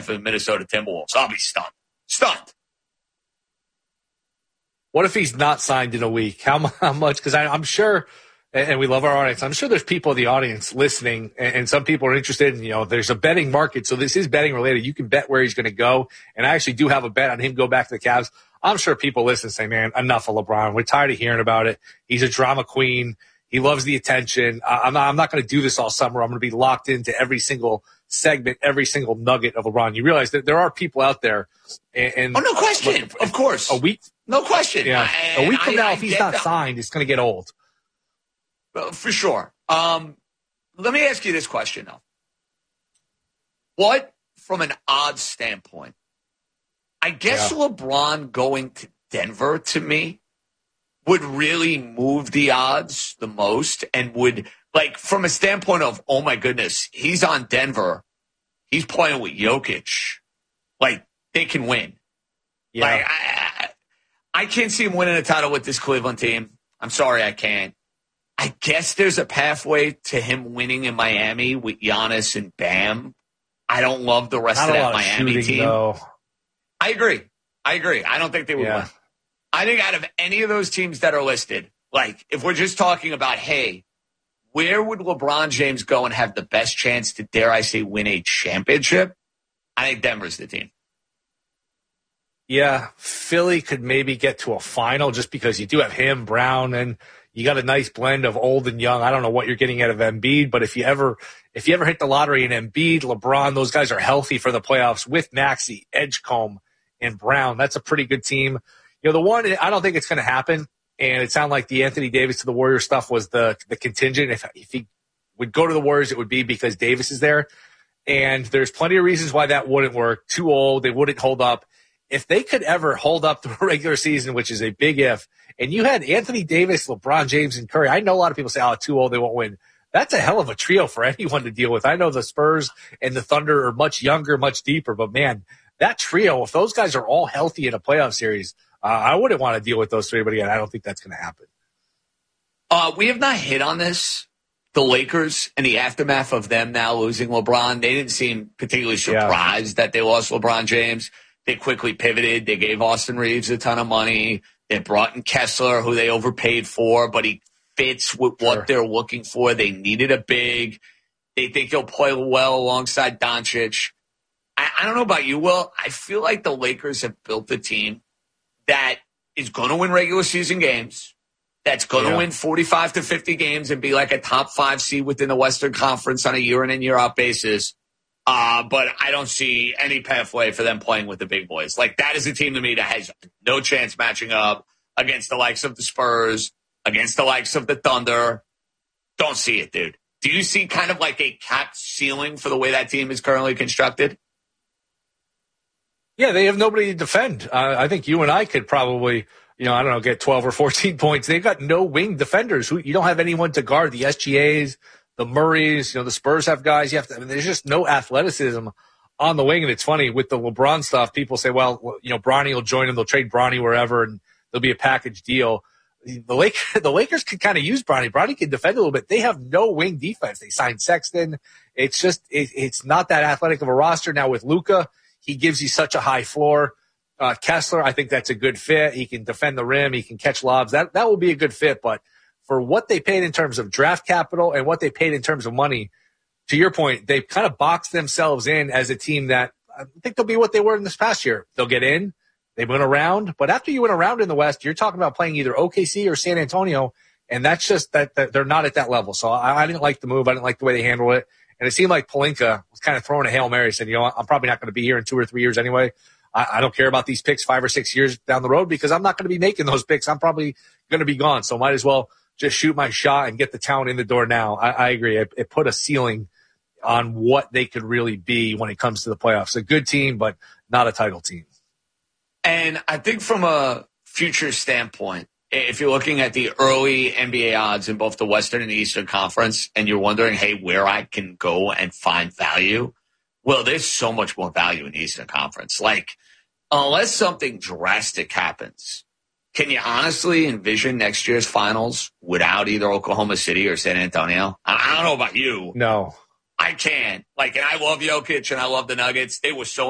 for the Minnesota Timberwolves, I'll be stunned. Stunned. What if he's not signed in a week? How much? Because I'm sure, and we love our audience, I'm sure there's people in the audience listening, and some people are interested in, there's a betting market, so this is betting related. You can bet where he's going to go, and I actually do have a bet on him go back to the Cavs. I'm sure people listen and say, man, enough of LeBron. We're tired of hearing about it. He's a drama queen. He loves the attention. I'm not going to do this all summer. I'm going to be locked into every single segment, every single nugget of LeBron. You realize that there are people out there. And no question. Of course. A week. No question. Yeah. A week from now, if he's not signed, it's going to get old. For sure. Let me ask you this question, though. What, from an odds standpoint, I guess LeBron going to Denver, to me, would really move the odds the most and would, like, from a standpoint of, oh, my goodness, he's on Denver. He's playing with Jokic. Like, they can win. Yeah. Like, I can't see him winning a title with this Cleveland team. I'm sorry, I can't. I guess there's a pathway to him winning in Miami with Giannis and Bam. I don't love the rest of that Miami team. Though. I agree. I don't think they would win. I think out of any of those teams that are listed, like, if we're just talking about, hey, where would LeBron James go and have the best chance to, dare I say, win a championship? I think Denver's the team. Yeah, Philly could maybe get to a final just because you do have him, Brown, and you got a nice blend of old and young. I don't know what you're getting out of Embiid, but if you ever hit the lottery in Embiid, LeBron, those guys are healthy for the playoffs with Maxey, Edgecombe, and Brown. That's a pretty good team. The one, I don't think it's going to happen, and it sounded like the Anthony Davis to the Warriors stuff was the contingent. If he would go to the Warriors, it would be because Davis is there, and there's plenty of reasons why that wouldn't work. Too old, they wouldn't hold up. If they could ever hold up the regular season, which is a big if, and you had Anthony Davis, LeBron James, and Curry, I know a lot of people say, oh, too old, they won't win. That's a hell of a trio for anyone to deal with. I know the Spurs and the Thunder are much younger, much deeper, but, man, that trio, if those guys are all healthy in a playoff series, I wouldn't want to deal with those three, but again, I don't think that's going to happen. We have not hit on this. The Lakers and the aftermath of them now losing LeBron, they didn't seem particularly surprised that they lost LeBron James. They quickly pivoted. They gave Austin Reeves a ton of money. They brought in Kessler, who they overpaid for, but he fits with what they're looking for. They needed a big. They think he'll play well alongside Doncic. I don't know about you, Will. I feel like the Lakers have built a team that is going to win regular season games, that's going to win 45 to 50 games and be like a top 5 seed within the Western Conference on a year in and year out basis. But I don't see any pathway for them playing with the big boys. Like, that is a team to me that has no chance matching up against the likes of the Spurs, against the likes of the Thunder. Don't see it, dude. Do you see kind of like a capped ceiling for the way that team is currently constructed? Yeah, they have nobody to defend. I think you and I could probably, get 12 or 14 points. They've got no wing defenders. You don't have anyone to guard the SGAs, the Murrays. The Spurs have guys. There's just no athleticism on the wing. And it's funny with the LeBron stuff. People say, well, Bronny will join him. They'll trade Bronny wherever, and there'll be a package deal. The Lakers could kind of use Bronny. Bronny can defend a little bit. They have no wing defense. They signed Sexton. It's just it's not that athletic of a roster now with Luka. He gives you such a high floor. Kessler, I think that's a good fit. He can defend the rim. He can catch lobs. That will be a good fit. But for what they paid in terms of draft capital and what they paid in terms of money, to your point, they've kind of boxed themselves in as a team that I think they'll be what they were in this past year. They'll get in. They went around. But after you went around in the West, you're talking about playing either OKC or San Antonio, and that's just that they're not at that level. So I didn't like the move. I didn't like the way they handled it. And it seemed like Pelinka was kind of throwing a Hail Mary, said, I'm probably not going to be here in 2 or 3 years anyway. I don't care about these picks 5 or 6 years down the road because I'm not going to be making those picks. I'm probably going to be gone. So might as well just shoot my shot and get the talent in the door now. I agree. It put a ceiling on what they could really be when it comes to the playoffs. A good team, but not a title team. And I think from a future standpoint, if you're looking at the early NBA odds in both the Western and the Eastern Conference, and you're wondering, hey, where I can go and find value, well, there's so much more value in the Eastern Conference. Like, unless something drastic happens, can you honestly envision next year's finals without either Oklahoma City or San Antonio? I don't know about you. No. I can. And I love Jokic and I love the Nuggets. They were so